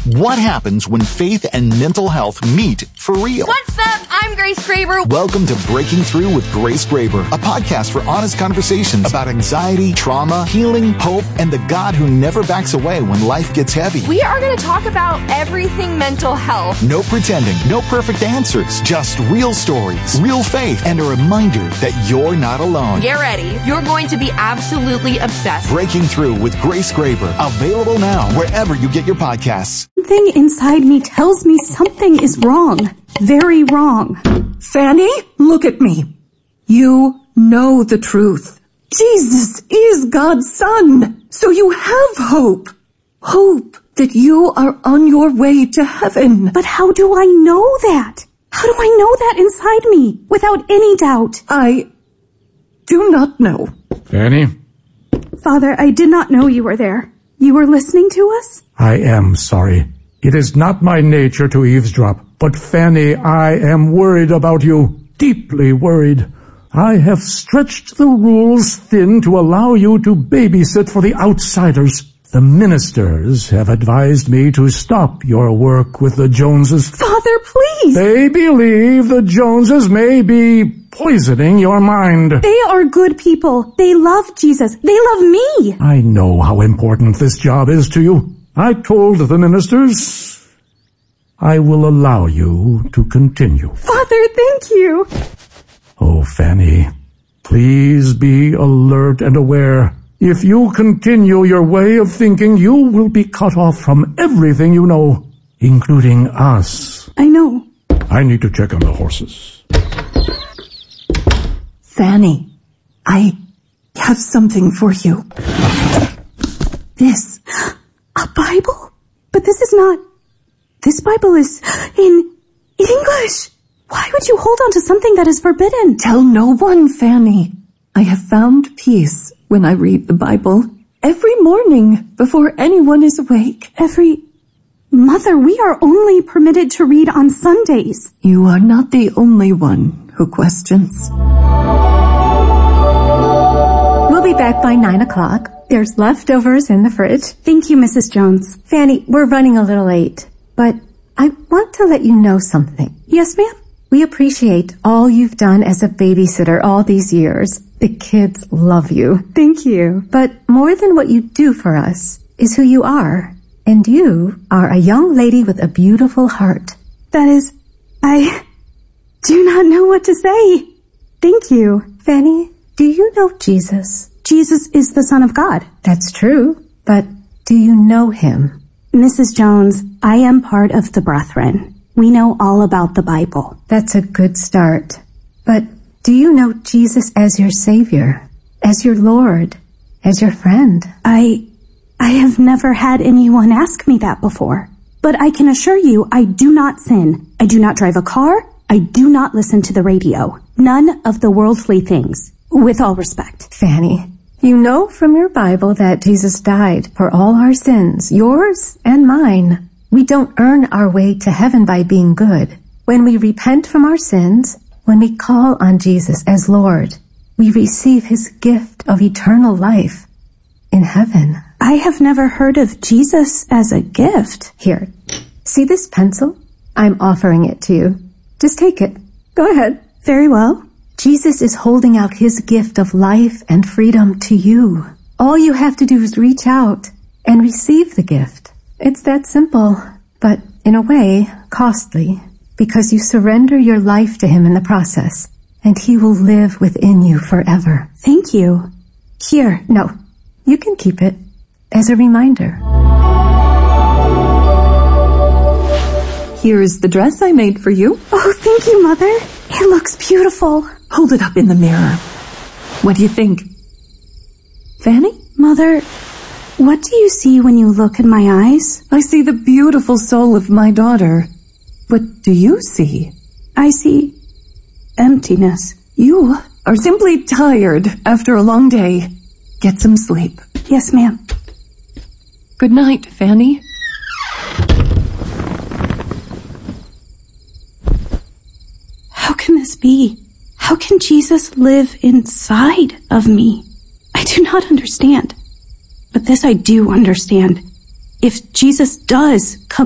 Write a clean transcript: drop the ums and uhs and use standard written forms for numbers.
What happens when faith and mental health meet for real? What's up? I'm Grace Graber. Welcome to Breaking Through with Grace Graber, a podcast for honest conversations about anxiety, trauma, healing, hope, and the God who never backs away when life gets heavy. We are going to talk about everything mental health. No pretending, no perfect answers, just real stories, real faith, and a reminder that you're not alone. Get ready. You're going to be absolutely obsessed. Breaking Through with Grace Graber, available now wherever you get your podcasts. Something inside me tells me something is wrong. Very wrong. Fanny, look at me. You know the truth. Jesus is God's Son. So you have hope. Hope that you are on your way to heaven. But how do I know that? How do I know that inside me without any doubt? I do not know. Fanny? Father, I did not know you were there. You were listening to us? I am sorry. It is not my nature to eavesdrop. But Fanny, I am worried about you. Deeply worried. I have stretched the rules thin to allow you to babysit for the outsiders. The ministers have advised me to stop your work with the Joneses. Father, please! They believe the Joneses may be poisoning your mind. They are good people. They love Jesus. They love me. I know how important this job is to you. I told the ministers I will allow you to continue. Father, thank you. Oh, Fanny, please be alert and aware. If you continue your way of thinking, you will be cut off from everything you know, including us. I know. I need to check on the horses. Fanny, I have something for you. This. A Bible? But this is not... This Bible is in English. Why would you hold on to something that is forbidden? Tell no one, Fanny. I have found peace when I read the Bible every morning before anyone is awake. Mother, we are only permitted to read on Sundays. You are not the only one who questions. We'll be back by 9 o'clock. There's leftovers in the fridge. Thank you, Mrs. Jones. Fanny, we're running a little late, but I want to let you know something. Yes, ma'am? We appreciate all you've done as a babysitter all these years. The kids love you. Thank you. But more than what you do for us is who you are. And you are a young lady with a beautiful heart. That is, I do not know what to say. Thank you. Fanny, do you know Jesus? Jesus is the Son of God. That's true. But do you know him? Mrs. Jones, I am part of the Brethren. We know all about the Bible. That's a good start. But do you know Jesus as your Savior, as your Lord, as your friend? I have never had anyone ask me that before. But I can assure you, I do not sin. I do not drive a car. I do not listen to the radio. None of the worldly things. With all respect. Fanny, you know from your Bible that Jesus died for all our sins, yours and mine. We don't earn our way to heaven by being good. When we repent from our sins, when we call on Jesus as Lord, we receive his gift of eternal life in heaven. I have never heard of Jesus as a gift. Here, see this pencil? I'm offering it to you. Just take it. Go ahead. Very well. Jesus is holding out his gift of life and freedom to you. All you have to do is reach out and receive the gift. It's that simple, but in a way, costly, because you surrender your life to him in the process, and he will live within you forever. Thank you. Here. No, you can keep it as a reminder. Here is the dress I made for you. Oh, thank you, Mother. It looks beautiful. Hold it up in the mirror. What do you think? Fanny? Mother, what do you see when you look in my eyes? I see the beautiful soul of my daughter. What do you see? I see emptiness. You are simply tired after a long day. Get some sleep. Yes, ma'am. Good night, Fanny. How can this be? How can Jesus live inside of me? I do not understand. But this I do understand. If Jesus does come